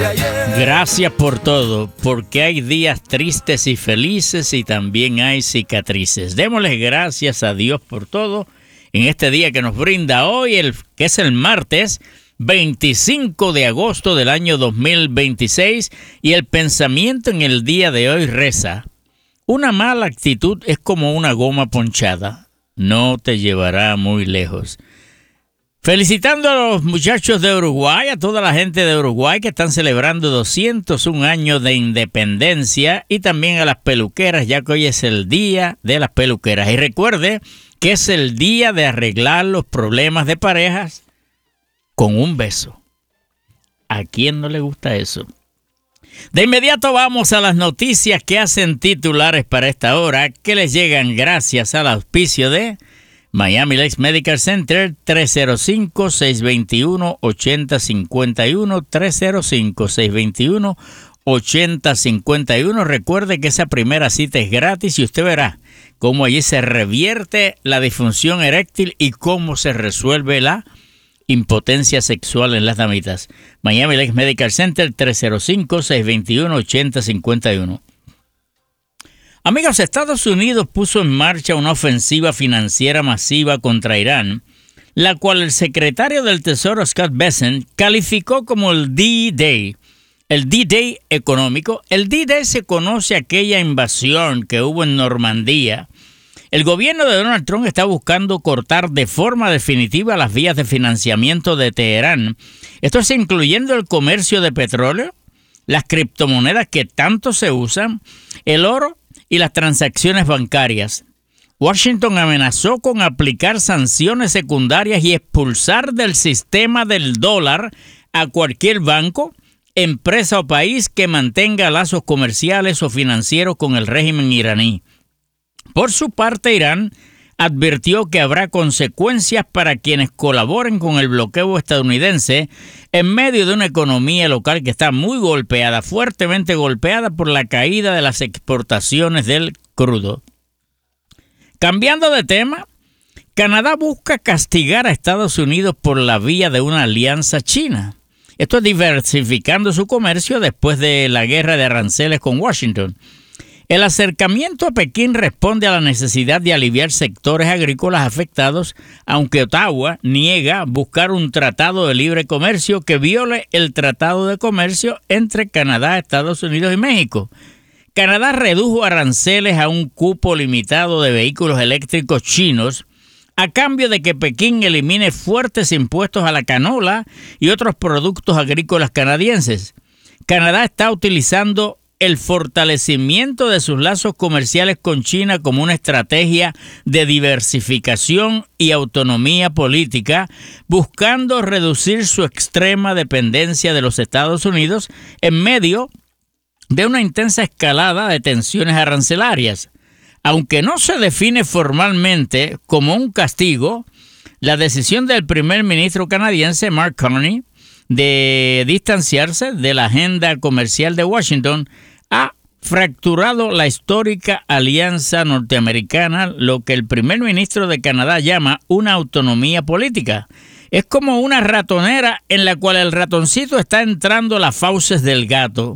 Gracias por todo, porque hay días tristes y felices y también hay cicatrices. Démosle gracias a Dios por todo en este día que nos brinda hoy, que es el martes 25 de agosto del año 2026, y el pensamiento en el día de hoy reza: una mala actitud es como una goma ponchada, no te llevará muy lejos. Felicitando a los muchachos de Uruguay, a toda la gente de Uruguay que están celebrando 201 años de independencia, y también a las peluqueras, ya que hoy es el día de las peluqueras. Y recuerde que es el día de arreglar los problemas de parejas con un beso. ¿A quién no le gusta eso? De inmediato vamos a las noticias que hacen titulares para esta hora, que les llegan gracias al auspicio de Miami Lakes Medical Center, 305-621-8051, 305-621-8051. Recuerde que esa primera cita es gratis y usted verá cómo allí se revierte la disfunción eréctil y cómo se resuelve la impotencia sexual en las damitas. Miami Lakes Medical Center, 305-621-8051. Amigos, Estados Unidos puso en marcha una ofensiva financiera masiva contra Irán, la cual el secretario del Tesoro Scott Bessent calificó como el D-Day, el D-Day económico. El D-Day se conoce aquella invasión que hubo en Normandía. El gobierno de Donald Trump está buscando cortar de forma definitiva las vías de financiamiento de Teherán. Esto es incluyendo el comercio de petróleo, las criptomonedas que tanto se usan, el oro y las transacciones bancarias. Washington amenazó con aplicar sanciones secundarias y expulsar del sistema del dólar a cualquier banco, empresa o país que mantenga lazos comerciales o financieros con el régimen iraní. Por su parte, Irán advirtió que habrá consecuencias para quienes colaboren con el bloqueo estadounidense en medio de una economía local que está muy golpeada, fuertemente golpeada por la caída de las exportaciones del crudo. Cambiando de tema, Canadá busca castigar a Estados Unidos por la vía de una alianza china. Esto es diversificando su comercio después de la guerra de aranceles con Washington. El acercamiento a Pekín responde a la necesidad de aliviar sectores agrícolas afectados, aunque Ottawa niega buscar un tratado de libre comercio que viole el Tratado de Comercio entre Canadá, Estados Unidos y México. Canadá redujo aranceles a un cupo limitado de vehículos eléctricos chinos a cambio de que Pekín elimine fuertes impuestos a la canola y otros productos agrícolas canadienses. Canadá está utilizando el fortalecimiento de sus lazos comerciales con China como una estrategia de diversificación y autonomía política, buscando reducir su extrema dependencia de los Estados Unidos en medio de una intensa escalada de tensiones arancelarias. Aunque no se define formalmente como un castigo, la decisión del primer ministro canadiense Mark Carney de distanciarse de la agenda comercial de Washington ha fracturado la histórica alianza norteamericana, lo que el primer ministro de Canadá llama una autonomía política. Es como una ratonera en la cual el ratoncito está entrando a las fauces del gato.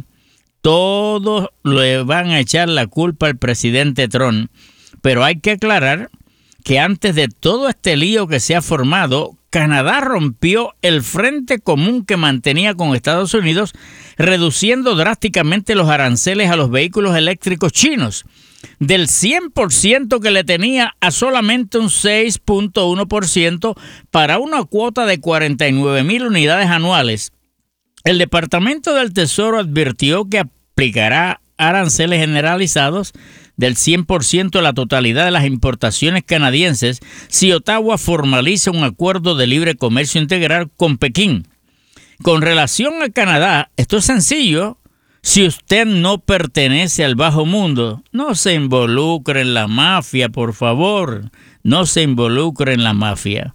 Todos le van a echar la culpa al presidente Trump, pero hay que aclarar que antes de todo este lío que se ha formado, Canadá rompió el frente común que mantenía con Estados Unidos, reduciendo drásticamente los aranceles a los vehículos eléctricos chinos, del 100% que le tenía a solamente un 6.1% para una cuota de 49,000 unidades anuales. El Departamento del Tesoro advirtió que aplicará aranceles generalizados del 100% de la totalidad de las importaciones canadienses si Ottawa formaliza un acuerdo de libre comercio integral con Pekín. Con relación a Canadá, esto es sencillo. Si usted no pertenece al bajo mundo, no se involucre en la mafia, por favor. No se involucre en la mafia.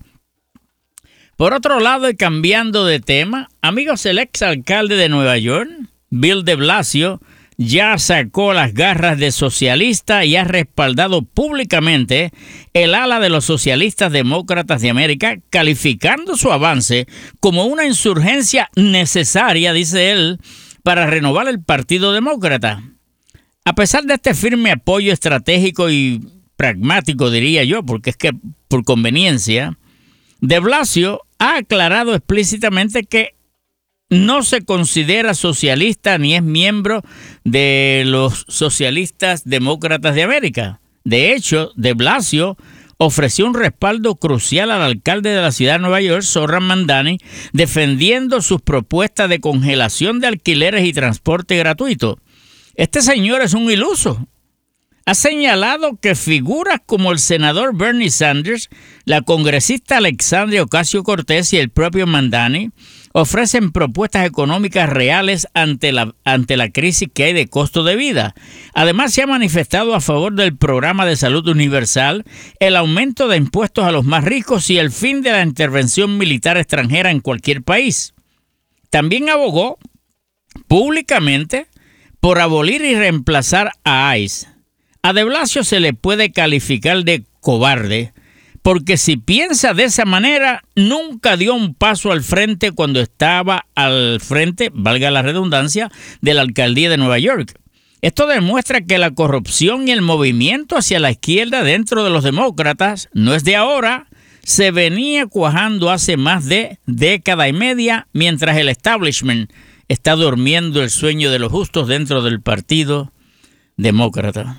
Por otro lado, y cambiando de tema, amigos, el exalcalde de Nueva York, Bill de Blasio, ya sacó las garras de socialista y ha respaldado públicamente el ala de los socialistas demócratas de América, calificando su avance como una insurgencia necesaria, dice él, para renovar el Partido Demócrata. A pesar de este firme apoyo estratégico y pragmático, diría yo, porque es que por conveniencia, de Blasio ha aclarado explícitamente que no se considera socialista ni es miembro de los socialistas demócratas de América. De hecho, de Blasio ofreció un respaldo crucial al alcalde de la ciudad de Nueva York, Zohran Mamdani, defendiendo sus propuestas de congelación de alquileres y transporte gratuito. Este señor es un iluso. Ha señalado que figuras como el senador Bernie Sanders, la congresista Alexandria Ocasio-Cortez y el propio Mamdani ofrecen propuestas económicas reales ante la crisis que hay de costo de vida. Además, se ha manifestado a favor del programa de salud universal, el aumento de impuestos a los más ricos y el fin de la intervención militar extranjera en cualquier país. También abogó públicamente por abolir y reemplazar a ICE. A de Blasio se le puede calificar de cobarde, porque si piensa de esa manera, nunca dio un paso al frente cuando estaba al frente, valga la redundancia, de la alcaldía de Nueva York. Esto demuestra que la corrupción y el movimiento hacia la izquierda dentro de los demócratas no es de ahora, se venía cuajando hace más de década y media, mientras el establishment está durmiendo el sueño de los justos dentro del Partido Demócrata.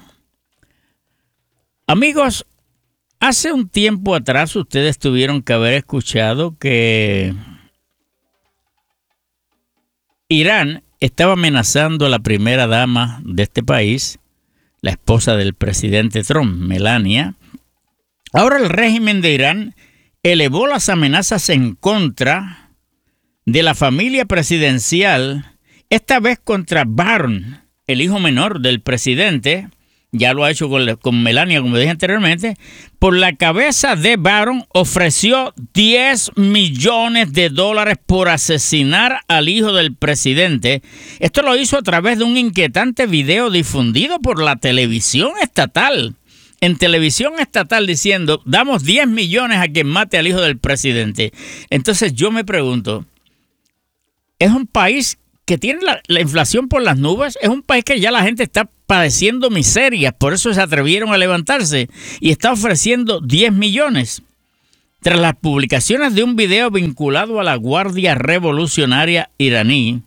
Amigos, hace un tiempo atrás ustedes tuvieron que haber escuchado que Irán estaba amenazando a la primera dama de este país, la esposa del presidente Trump, Melania. Ahora el régimen de Irán elevó las amenazas en contra de la familia presidencial, esta vez contra Barron, el hijo menor del presidente. Ya lo ha hecho con Melania, como dije anteriormente. Por la cabeza de Barron ofreció $10 millones por asesinar al hijo del presidente. Esto lo hizo a través de un inquietante video difundido por la televisión estatal. En televisión estatal diciendo, damos 10 millones a quien mate al hijo del presidente. Entonces yo me pregunto, ¿es un país que tiene la inflación por las nubes? ¿Es un país que ya la gente está padeciendo miserias, por eso se atrevieron a levantarse y está ofreciendo 10 millones? Tras las publicaciones de un video vinculado a la Guardia Revolucionaria iraní,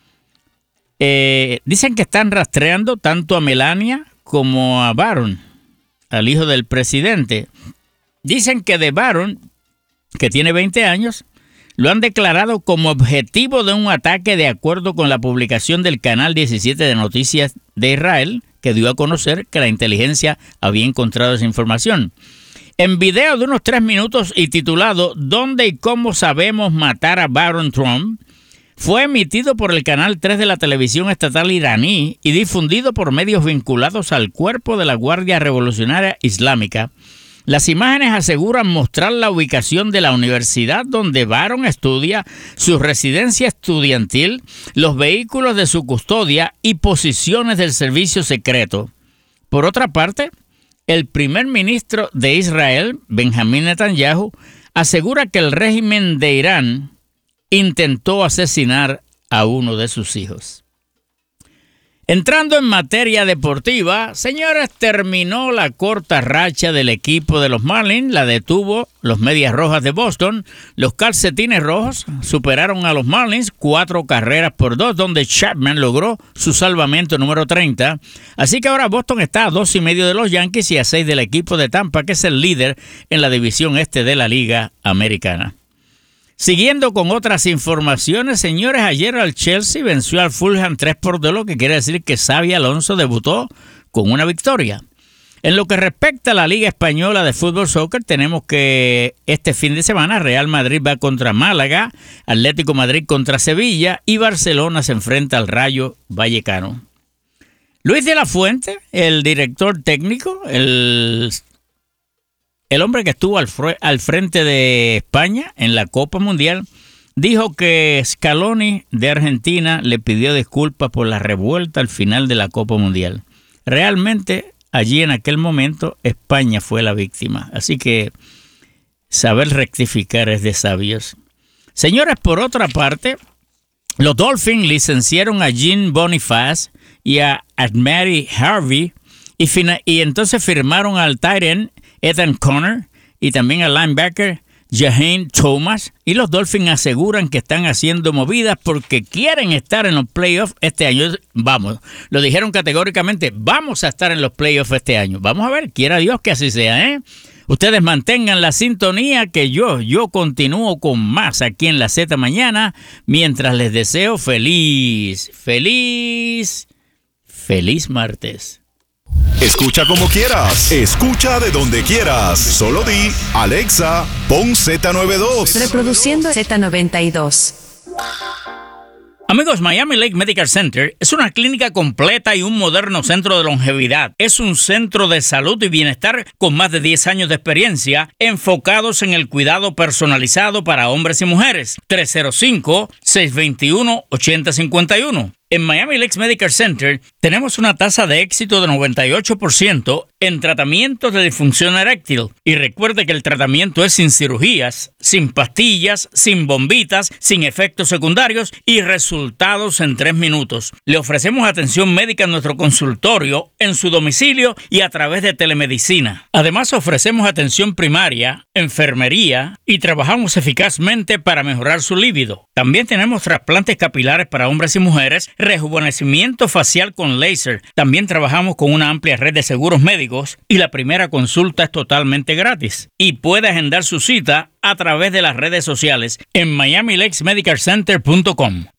dicen que están rastreando tanto a Melania como a Barron, al hijo del presidente. Dicen que de Barron, que tiene 20 años, lo han declarado como objetivo de un ataque de acuerdo con la publicación del Canal 17 de Noticias de Israel, que dio a conocer que la inteligencia había encontrado esa información. En video de unos 3 minutos y titulado ¿Dónde y cómo sabemos matar a Barron Trump?, fue emitido por el Canal 3 de la televisión estatal iraní y difundido por medios vinculados al cuerpo de la Guardia Revolucionaria Islámica. Las imágenes aseguran mostrar la ubicación de la universidad donde Barron estudia, su residencia estudiantil, los vehículos de su custodia y posiciones del servicio secreto. Por otra parte, el primer ministro de Israel, Benjamín Netanyahu, asegura que el régimen de Irán intentó asesinar a uno de sus hijos. Entrando en materia deportiva, señores, terminó la corta racha del equipo de los Marlins, la detuvo los Medias Rojas de Boston. Los Calcetines Rojos superaron a los Marlins 4-2, donde Chapman logró su salvamento número 30. Así que ahora Boston está a 2.5 de los Yankees y a 6 del equipo de Tampa, que es el líder en la división este de la Liga Americana. Siguiendo con otras informaciones, señores, ayer el Chelsea venció al Fulham 3-2, lo que quiere decir que Xabi Alonso debutó con una victoria. En lo que respecta a la Liga Española de Fútbol Soccer, tenemos que este fin de semana Real Madrid va contra Málaga, Atlético Madrid contra Sevilla y Barcelona se enfrenta al Rayo Vallecano. Luis de la Fuente, el director técnico, el hombre que estuvo al frente de España en la Copa Mundial, dijo que Scaloni de Argentina le pidió disculpas por la revuelta al final de la Copa Mundial. Realmente, allí en aquel momento, España fue la víctima. Así que saber rectificar es de sabios. Señores, por otra parte, los Dolphins licenciaron a Jean Boniface y a Mary Harvey y entonces firmaron al tight end Ethan Conner y también al linebacker Jaheim Thomas, y los Dolphins aseguran que están haciendo movidas porque quieren estar en los playoffs este año. Vamos, lo dijeron categóricamente, vamos a estar en los playoffs este año. Vamos a ver, quiera Dios que así sea, ¿eh? Ustedes mantengan la sintonía que yo continúo con más aquí en la Z Mañana, mientras les deseo feliz martes. Escucha como quieras, escucha de donde quieras. Solo di, Alexa, pon Z92. Reproduciendo Z92. Amigos, Miami Lake Medical Center es una clínica completa y un moderno centro de longevidad. Es un centro de salud y bienestar con más de 10 años de experiencia, enfocados en el cuidado personalizado para hombres y mujeres. 305-621-8051. En Miami Lakes Medical Center tenemos una tasa de éxito de 98% en tratamientos de disfunción eréctil. Y recuerde que el tratamiento es sin cirugías, sin pastillas, sin bombitas, sin efectos secundarios y resultados en 3 minutos. Le ofrecemos atención médica en nuestro consultorio, en su domicilio y a través de telemedicina. Además, ofrecemos atención primaria, enfermería y trabajamos eficazmente para mejorar su líbido. También tenemos trasplantes capilares para hombres y mujeres, rejuvenecimiento facial con láser. También trabajamos con una amplia red de seguros médicos y la primera consulta es totalmente gratis. Y puede agendar su cita a través de las redes sociales en miamilakesmedicalcenter.com.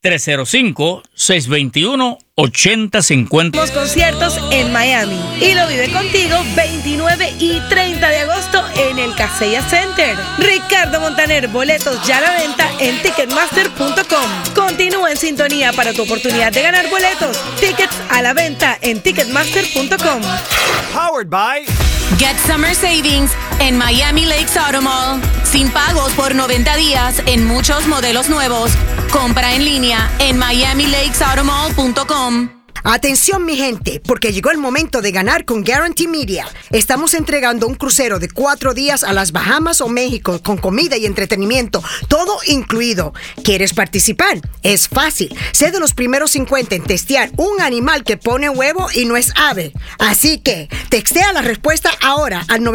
305-621-8050. Los conciertos en Miami y lo vive contigo 29 y 30 de agosto en el Kaseya Center. Ricardo Montaner, boletos ya a la venta en Ticketmaster.com. Continúa en sintonía para tu oportunidad de ganar boletos. Tickets a la venta en Ticketmaster.com. Powered by Get Summer Savings en Miami Lakes Auto Mall. Sin pagos por 90 días en muchos modelos nuevos. Compra en línea en miamilakesautomall.com. Atención mi gente, porque llegó el momento de ganar con Guarantee Media. Estamos entregando un crucero de 4 días a las Bahamas o México con comida y entretenimiento, todo incluido. ¿Quieres participar? Es fácil. Sé de los primeros 50 en testear un animal que pone huevo y no es ave. Así que, textea la respuesta ahora al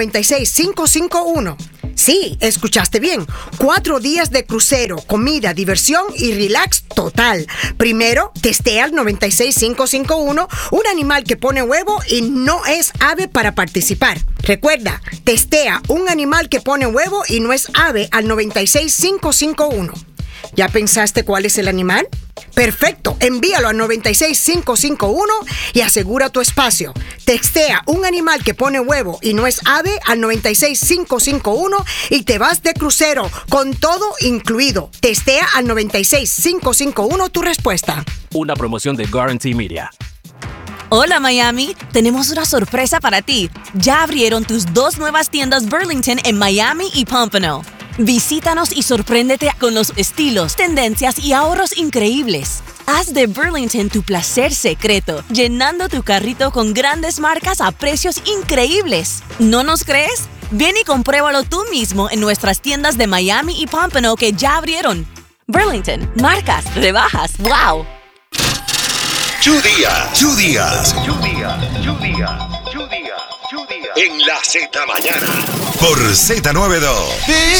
96551. Sí, escuchaste bien. 4 días de crucero, comida, diversión y relax total. Primero, testea al 96551 un animal que pone huevo y no es ave para participar. Recuerda, testea un animal que pone huevo y no es ave al 96551. ¿Ya pensaste cuál es el animal? Perfecto, envíalo al 96551 y asegura tu espacio. Textea un animal que pone huevo y no es ave al 96551 y te vas de crucero con todo incluido. Testea al 96551 tu respuesta. una promoción de Guarantee Media. Hola Miami, tenemos una sorpresa para ti. Ya abrieron tus 2 nuevas tiendas Burlington en Miami y Pompano. Visítanos y sorpréndete con los estilos, tendencias y ahorros increíbles. Haz de Burlington tu placer secreto, llenando tu carrito con grandes marcas a precios increíbles. ¿No nos crees? Ven y compruébalo tú mismo en nuestras tiendas de Miami y Pompano que ya abrieron. Burlington, marcas, rebajas, ¡wow! Díaz. En la Z Mañana. Por Z92.